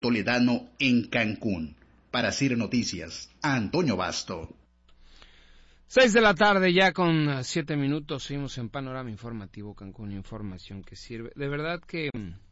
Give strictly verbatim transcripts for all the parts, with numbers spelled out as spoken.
Toledano en Cancún. Para C I R Noticias, Antonio Basto. Seis de la tarde ya con siete minutos, seguimos en Panorama Informativo Cancún, información que sirve. De verdad que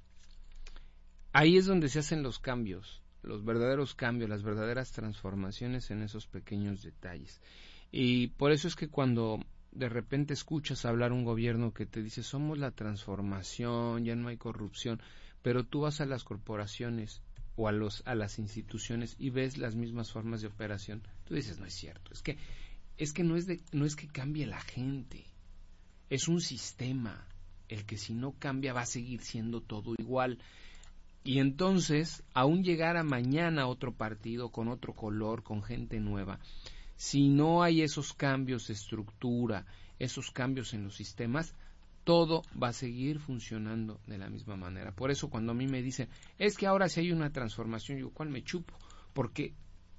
ahí es donde se hacen los cambios, los verdaderos cambios, las verdaderas transformaciones en esos pequeños detalles. Y por eso es que cuando de repente escuchas hablar un gobierno que te dice somos la transformación, ya no hay corrupción, pero tú vas a las corporaciones o a los a las instituciones y ves las mismas formas de operación, tú dices no es cierto, es que es que no es de no es que cambie la gente, es un sistema el que si no cambia va a seguir siendo todo igual. Y entonces, aún llegar a mañana otro partido con otro color, con gente nueva, si no hay esos cambios de estructura, esos cambios en los sistemas, todo va a seguir funcionando de la misma manera. Por eso cuando a mí me dicen, es que ahora sí hay una transformación, yo, ¿cuál me chupo? Porque,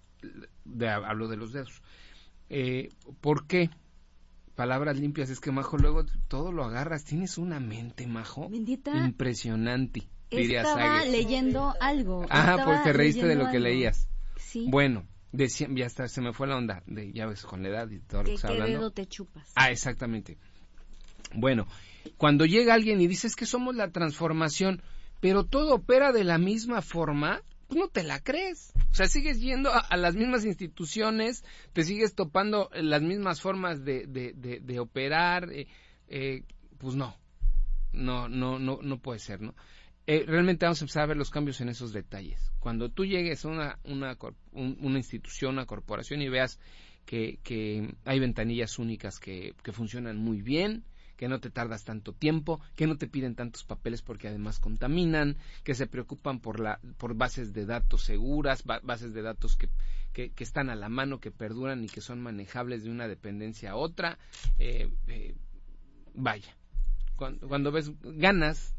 de, hablo de los dedos, eh, ¿por qué? Palabras limpias, es que Majo, luego todo lo agarras, tienes una mente, Majo, bendita, impresionante. Estaba leyendo algo. Ah, pues te reíste de lo que algo. leías. Sí. Bueno, decía, ya está, se me fue la onda, de, ya ves, con la edad y todo lo que está ¿Qué hablando. dedo te chupas? Ah, exactamente. Bueno, cuando llega alguien y dice es que somos la transformación, pero todo opera de la misma forma, pues no te la crees. O sea, sigues yendo a, a las mismas instituciones, te sigues topando las mismas formas de, de, de, de operar, eh, eh, pues no, no, no, no, no puede ser, ¿no? Eh, realmente vamos a empezar a ver los cambios en esos detalles. Cuando tú llegues a una, una, un, una institución, una corporación y veas que, que hay ventanillas únicas que, que funcionan muy bien, que no te tardas tanto tiempo, que no te piden tantos papeles porque además contaminan, que se preocupan por la por bases de datos seguras, ba- bases de datos que, que, que están a la mano, que perduran y que son manejables de una dependencia a otra, eh, eh, vaya, cuando, cuando ves ganas.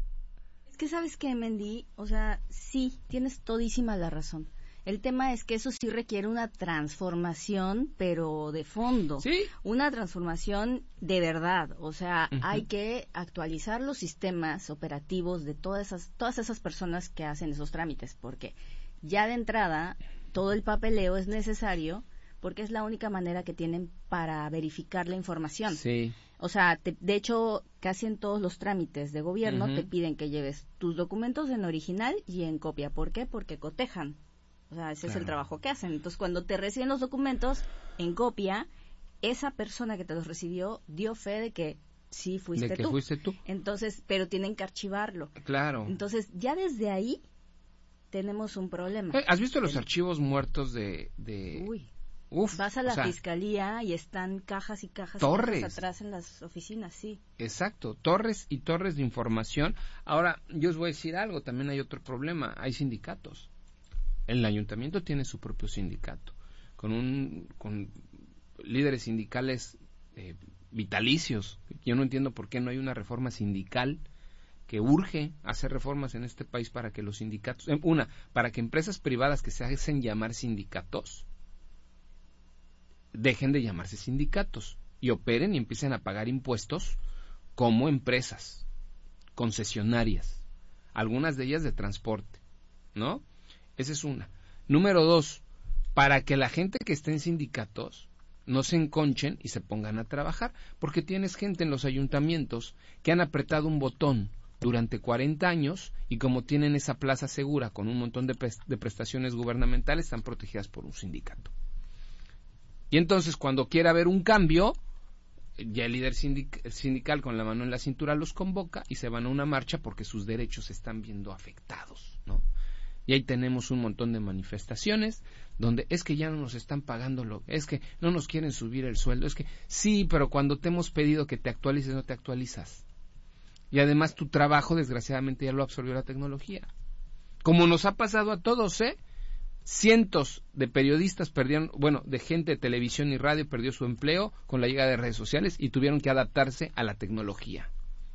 Es que sabes que, Mendy, o sea, sí, tienes todísima la razón. El tema es que eso sí requiere una transformación, pero de fondo. ¿Sí? Una transformación de verdad. O sea, uh-huh. hay que actualizar los sistemas operativos de todas esas, todas esas personas que hacen esos trámites, porque ya de entrada todo el papeleo es necesario porque es la única manera que tienen para verificar la información. Sí. O sea, te, de hecho, casi en todos los trámites de gobierno uh-huh. te piden que lleves tus documentos en original y en copia. ¿Por qué? Porque cotejan. O sea, ese claro. es el trabajo que hacen. Entonces, cuando te reciben los documentos en copia, esa persona que te los recibió dio fe de que sí fuiste de que tú. fuiste tú. Entonces, pero tienen que archivarlo. Claro. Entonces, ya desde ahí tenemos un problema. ¿Has visto los archivos muertos de...? de... Uy. Uf, vas a la o sea, fiscalía y están cajas y cajas, torres. Y cajas atrás en las oficinas, sí. Exacto, torres y torres de información. Ahora, yo os voy a decir algo, también hay otro problema, hay sindicatos. El ayuntamiento tiene su propio sindicato, con un con líderes sindicales eh, vitalicios. Yo no entiendo por qué no hay una reforma sindical que urge hacer reformas en este país para que los sindicatos, eh, una, para que empresas privadas que se hacen llamar sindicatos dejen de llamarse sindicatos y operen y empiecen a pagar impuestos como empresas concesionarias, algunas de ellas de transporte, ¿no? Esa es una. Número dos, para que la gente que esté en sindicatos no se enconchen y se pongan a trabajar, porque tienes gente en los ayuntamientos que han apretado un botón durante cuarenta años y como tienen esa plaza segura con un montón de, pre- de prestaciones gubernamentales, están protegidas por un sindicato. Y entonces cuando quiera haber un cambio, ya el líder sindic- sindical con la mano en la cintura los convoca y se van a una marcha porque sus derechos se están viendo afectados, ¿no? Y ahí tenemos un montón de manifestaciones donde es que ya no nos están pagando lo, es que no nos quieren subir el sueldo, es que sí, pero cuando te hemos pedido que te actualices no te actualizas. Y además tu trabajo desgraciadamente ya lo absorbió la tecnología. Como nos ha pasado a todos, ¿eh? Cientos de periodistas perdieron, bueno, de gente de televisión y radio perdió su empleo con la llegada de redes sociales y tuvieron que adaptarse a la tecnología.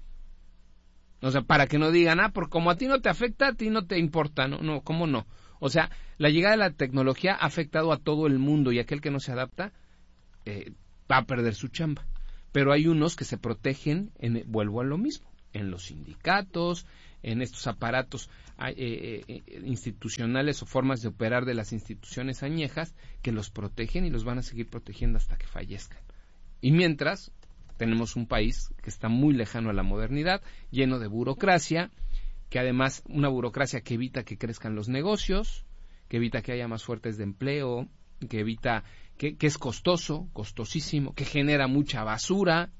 O sea, para que no digan, ah, por como a ti no te afecta, a ti no te importa, no, no, ¿cómo no? O sea, la llegada de la tecnología ha afectado a todo el mundo y aquel que no se adapta eh, va a perder su chamba. Pero hay unos que se protegen, en, vuelvo a lo mismo, en los sindicatos, en estos aparatos eh, eh, institucionales o formas de operar de las instituciones añejas que los protegen y los van a seguir protegiendo hasta que fallezcan. Y mientras, tenemos un país que está muy lejano a la modernidad, lleno de burocracia, que además una burocracia que evita que crezcan los negocios, que evita que haya más fuentes de empleo, que evita que, que es costoso, costosísimo, que genera mucha basura,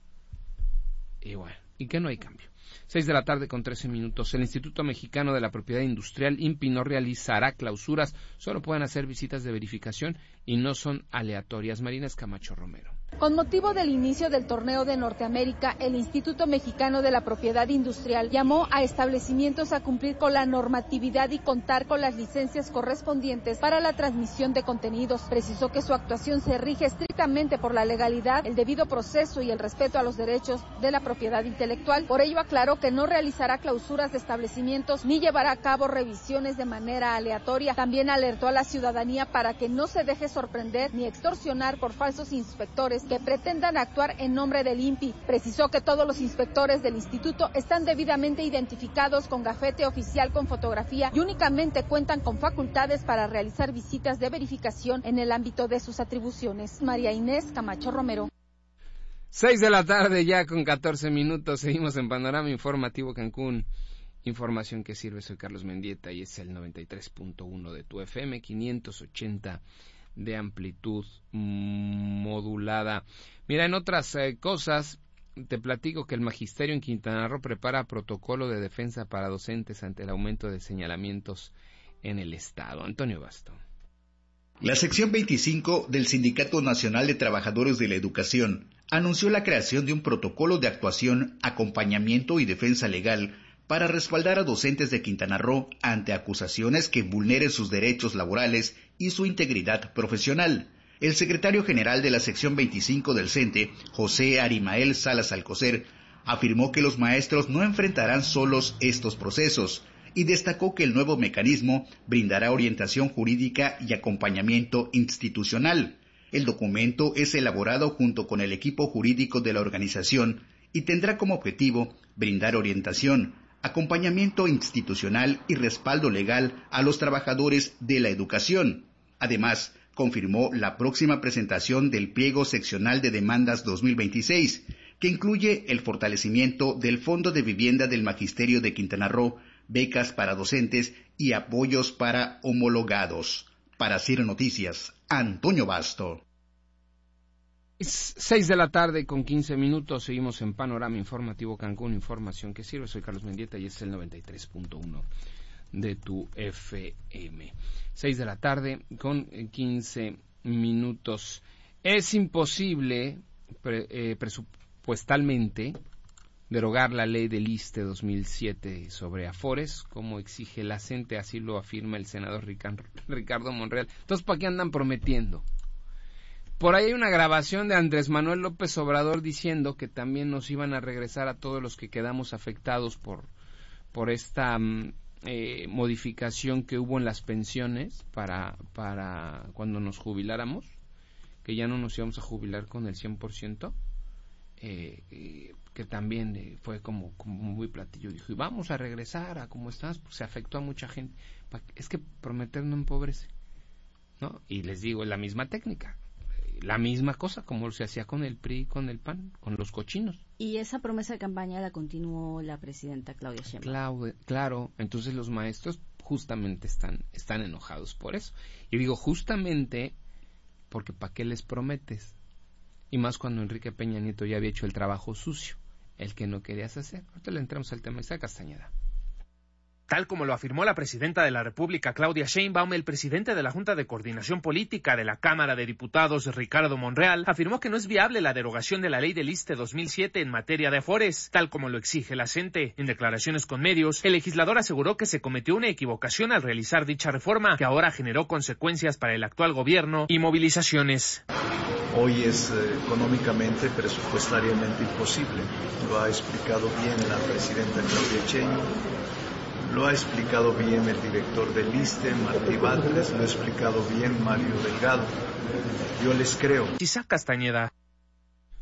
y bueno, y que no hay cambio. Seis de la tarde con trece minutos. El Instituto Mexicano de la Propiedad Industrial, INPI, no realizará clausuras, solo pueden hacer visitas de verificación y no son aleatorias. Marina Escamacho Romero. Con motivo del inicio del torneo de Norteamérica, el Instituto Mexicano de la Propiedad Industrial llamó a establecimientos a cumplir con la normatividad y contar con las licencias correspondientes para la transmisión de contenidos. Precisó que su actuación se rige estrictamente por la legalidad, el debido proceso y el respeto a los derechos de la propiedad intelectual. Por ello aclaró que no realizará clausuras de establecimientos ni llevará a cabo revisiones de manera aleatoria. También alertó a la ciudadanía para que no se deje sorprender ni extorsionar por falsos inspectores que pretendan actuar en nombre del INPI. Precisó que todos los inspectores del instituto están debidamente identificados con gafete oficial con fotografía y únicamente cuentan con facultades para realizar visitas de verificación en el ámbito de sus atribuciones. María Inés Camacho Romero. Seis de la tarde ya con catorce minutos, seguimos en Panorama Informativo Cancún. Información que sirve, soy Carlos Mendieta y es el noventa y tres punto uno de tu F M, quinientos ochenta de amplitud modulada. Mira, en otras eh, cosas, te platico que el Magisterio en Quintana Roo prepara protocolo de defensa para docentes ante el aumento de señalamientos en el Estado. Antonio Basto. La sección veinticinco del Sindicato Nacional de Trabajadores de la Educación anunció la creación de un protocolo de actuación, acompañamiento y defensa legal para respaldar a docentes de Quintana Roo ante acusaciones que vulneren sus derechos laborales y su integridad profesional. El secretario general de la sección veinticinco del CENTE, José Arimael Salas Alcocer, afirmó que los maestros no enfrentarán solos estos procesos y destacó que el nuevo mecanismo brindará orientación jurídica y acompañamiento institucional. El documento es elaborado junto con el equipo jurídico de la organización y tendrá como objetivo brindar orientación, acompañamiento institucional y respaldo legal a los trabajadores de la educación. Además, confirmó la próxima presentación del Pliego Seccional de Demandas dos mil veintiséis, que incluye el fortalecimiento del Fondo de Vivienda del Magisterio de Quintana Roo, becas para docentes y apoyos para homologados. Para Ciro Noticias, Antonio Basto. Seis de la tarde con quince minutos, seguimos en Panorama Informativo Cancún, información que sirve, soy Carlos Mendieta y es el noventa y tres punto uno de tu F M. Seis de la tarde con quince minutos. Es imposible pre, eh, presupuestalmente derogar la ley del ISSSTE dos mil siete sobre afores, como exige la CENTE, así lo afirma el senador Ricardo Monreal. Entonces, ¿para qué andan prometiendo? Por ahí hay una grabación de Andrés Manuel López Obrador diciendo que también nos iban a regresar a todos los que quedamos afectados por, por esta eh, modificación que hubo en las pensiones para, para cuando nos jubiláramos, que ya no nos íbamos a jubilar con el cien por ciento, eh, eh, que también eh, fue como, como muy platillo. Dijo, y vamos a regresar a como estamos, pues se afectó a mucha gente. Es que prometer no empobrece, ¿no? Y les digo, es la misma técnica. La misma cosa como se hacía con el P R I, con el P A N, con los cochinos. Y esa promesa de campaña la continuó la presidenta Claudia Sheinbaum. Claro, claro, entonces los maestros justamente están, están enojados por eso. Y digo, justamente porque ¿para qué les prometes? Y más cuando Enrique Peña Nieto ya había hecho el trabajo sucio, el que no querías hacer. Ahorita le entramos al tema. Isaac Castañeda. Tal como lo afirmó la presidenta de la República, Claudia Sheinbaum, el presidente de la Junta de Coordinación Política de la Cámara de Diputados, Ricardo Monreal, afirmó que no es viable la derogación de la ley del ISSSTE dos mil siete en materia de afores, tal como lo exige la CENTE. En declaraciones con medios, el legislador aseguró que se cometió una equivocación al realizar dicha reforma, que ahora generó consecuencias para el actual gobierno y movilizaciones. Hoy es eh, económicamente, presupuestariamente imposible. Lo ha explicado bien la presidenta Claudia Sheinbaum. Lo ha explicado bien el director del ISSSTE, Martí Batres, lo ha explicado bien Mario Delgado. Yo les creo. Isaac Castañeda.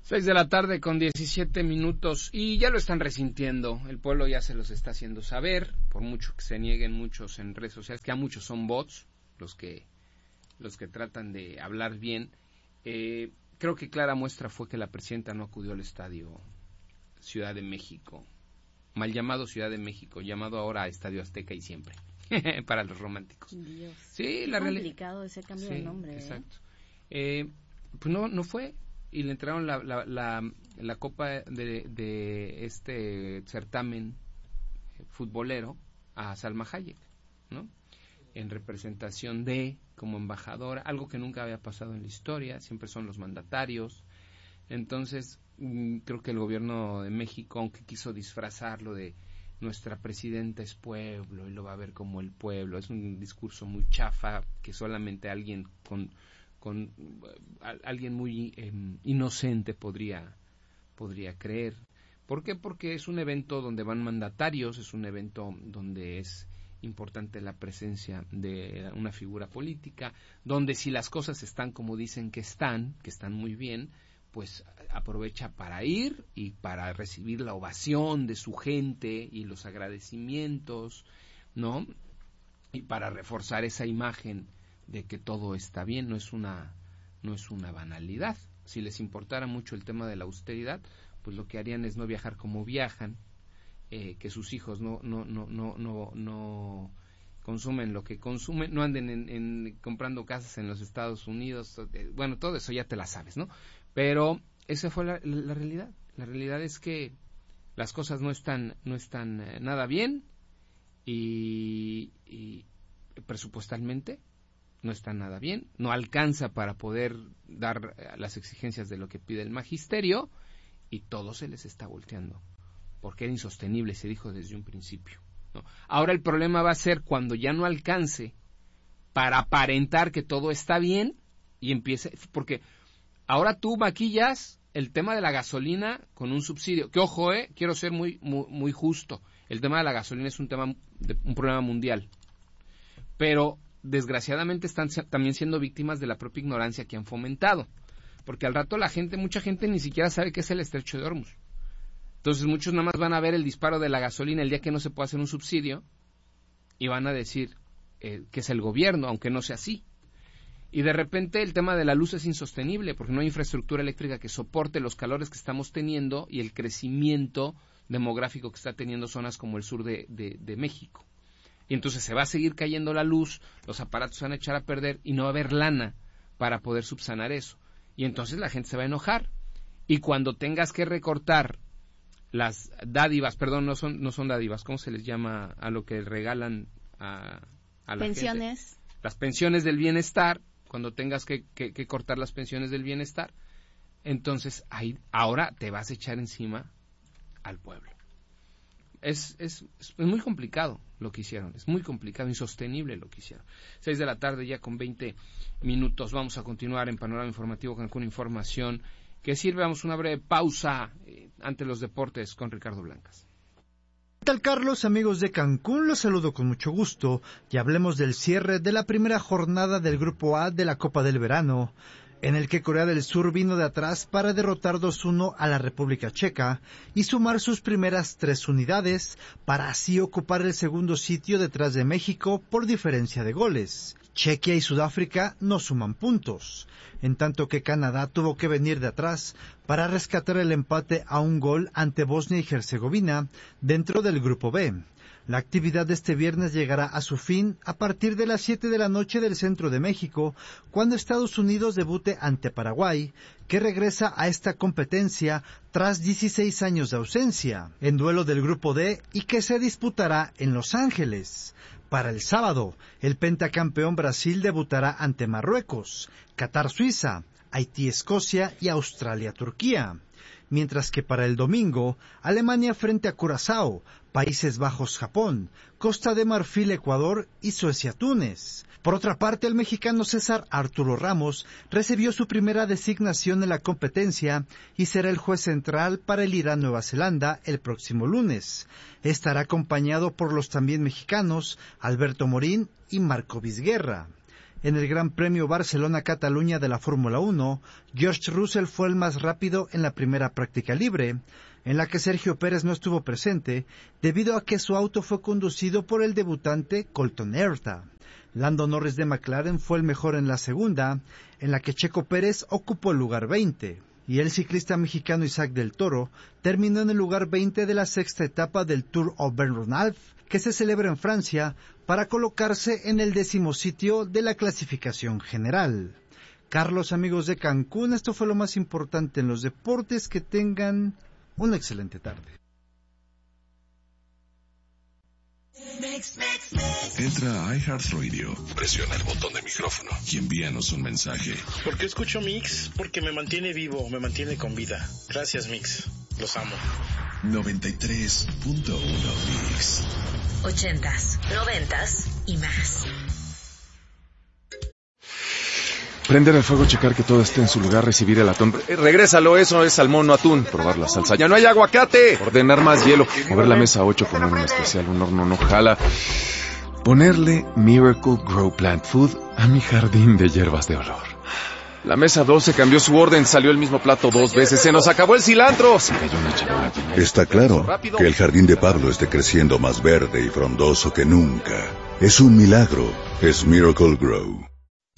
Seis de la tarde con diecisiete minutos y ya lo están resintiendo, el pueblo ya se los está haciendo saber, por mucho que se nieguen muchos en redes sociales, que a muchos son bots, los que los que tratan de hablar bien. Eh, creo que clara muestra fue que la presidenta no acudió al estadio Ciudad de México, mal llamado Ciudad de México, llamado ahora Estadio Azteca y siempre, para los románticos. Dios. Sí, es la realidad. complicado ese cambio Sí, de nombre. exacto. Eh, pues no, no fue. Y le entregaron la, la, la, la copa de, de este certamen futbolero a Salma Hayek, ¿no? En representación de, como embajadora, algo que nunca había pasado en la historia, siempre son los mandatarios. Entonces, mmm, creo que el gobierno de México, aunque quiso disfrazarlo de nuestra presidenta es pueblo y lo va a ver como el pueblo, es un discurso muy chafa que solamente alguien con con a, alguien muy eh, inocente podría podría creer. ¿Por qué? Porque es un evento donde van mandatarios, es un evento donde es importante la presencia de una figura política, donde si las cosas están como dicen que están, que están muy bien, pues aprovecha para ir y para recibir la ovación de su gente y los agradecimientos, ¿no? Y para reforzar esa imagen de que todo está bien, no es una no es una banalidad. Si les importara mucho el tema de la austeridad, pues lo que harían es no viajar como viajan, eh, que sus hijos no no no no no no consumen lo que consumen, no anden en, en comprando casas en los Estados Unidos, eh, bueno, todo eso ya te la sabes, ¿no? Pero esa fue la, la realidad. La realidad es que las cosas no están no están eh, nada bien y, y presupuestalmente no está nada bien, no alcanza para poder dar las exigencias de lo que pide el magisterio y todo se les está volteando, porque era insostenible, se dijo desde un principio, ¿no? Ahora el problema va a ser cuando ya no alcance para aparentar que todo está bien y empiece, porque ahora tú maquillas el tema de la gasolina con un subsidio, que ojo, eh, quiero ser muy, muy, muy justo, el tema de la gasolina es un tema, de, un problema mundial, pero desgraciadamente están también siendo víctimas de la propia ignorancia que han fomentado, porque al rato la gente, mucha gente ni siquiera sabe qué es el estrecho de Hormuz. Entonces muchos nada más van a ver el disparo de la gasolina el día que no se puede hacer un subsidio y van a decir eh, que es el gobierno, aunque no sea así. Y de repente el tema de la luz es insostenible porque no hay infraestructura eléctrica que soporte los calores que estamos teniendo y el crecimiento demográfico que está teniendo zonas como el sur de, de, de México. Y entonces se va a seguir cayendo la luz, los aparatos se van a echar a perder y no va a haber lana para poder subsanar eso. Y entonces la gente se va a enojar. Y cuando tengas que recortar las dádivas, perdón, no son no son dádivas, ¿cómo se les llama a lo que regalan a, a la pensiones? gente? Las pensiones del bienestar, cuando tengas que, que, que cortar las pensiones del bienestar, entonces ahí, ahora te vas a echar encima al pueblo. Es, es, es muy complicado lo que hicieron, es muy complicado, insostenible lo que hicieron. Seis de la tarde ya con veinte minutos, vamos a continuar en Panorama Informativo con alguna información que sirve. Vamos a una breve pausa eh, ante los deportes con Ricardo Blancas. ¿Qué tal, Carlos? Amigos de Cancún, los saludo con mucho gusto y hablemos del cierre de la primera jornada del Grupo A de la Copa del Verano, en el que Corea del Sur vino de atrás para derrotar dos uno a la República Checa y sumar sus primeras tres unidades para así ocupar el segundo sitio detrás de México por diferencia de goles. Chequia y Sudáfrica no suman puntos, en tanto que Canadá tuvo que venir de atrás para rescatar el empate a un gol ante Bosnia y Herzegovina dentro del Grupo B. La actividad de este viernes llegará a su fin a partir de las siete de la noche del centro de México, cuando Estados Unidos debute ante Paraguay, que regresa a esta competencia tras dieciséis años de ausencia, en duelo del Grupo D y que se disputará en Los Ángeles. Para el sábado, el pentacampeón Brasil debutará ante Marruecos, Qatar-Suiza, Haití-Escocia y Australia-Turquía. Mientras que para el domingo, Alemania frente a Curazao, Países Bajos-Japón, Costa de Marfil-Ecuador y Suecia-Túnez. Por otra parte, el mexicano César Arturo Ramos recibió su primera designación en la competencia y será el juez central para el Irán-Nueva Zelanda el próximo lunes. Estará acompañado por los también mexicanos Alberto Morín y Marco Vizguerra. En el Gran Premio Barcelona-Cataluña de la Fórmula uno, George Russell fue el más rápido en la primera práctica libre, en la que Sergio Pérez no estuvo presente, debido a que su auto fue conducido por el debutante Colton Herta. Lando Norris de McLaren fue el mejor en la segunda, en la que Checo Pérez ocupó el lugar veinte, y el ciclista mexicano Isaac del Toro terminó en el lugar veinte de la sexta etapa del Tour of Bernal, que se celebra en Francia, para colocarse en el décimo sitio de la clasificación general. Carlos, amigos de Cancún, esto fue lo más importante en los deportes. Que tengan una excelente tarde. Entra a iHeartRadio, presiona el botón de micrófono y envíanos un mensaje. ¿Por qué escucho Mix? Porque me mantiene vivo, me mantiene con vida. Gracias, Mix. Los amo. noventa y tres punto uno Mix. Ochentas, noventas y más. Prender el fuego, checar que todo esté en su lugar, recibir el atún. Eh, regrésalo, eso es salmón, no atún. Probar la salsa. ¡Ya no hay aguacate! Ordenar más hielo. Mover la mesa ocho, poner un especial, un horno no jala. Ponerle Miracle Grow Plant Food a mi jardín de hierbas de olor. La mesa doce cambió su orden, salió el mismo plato dos veces. ¡Se nos acabó el cilantro! Se cayó una charola. Está claro que el jardín de Pablo esté creciendo más verde y frondoso que nunca. Es un milagro. Es Miracle Grow.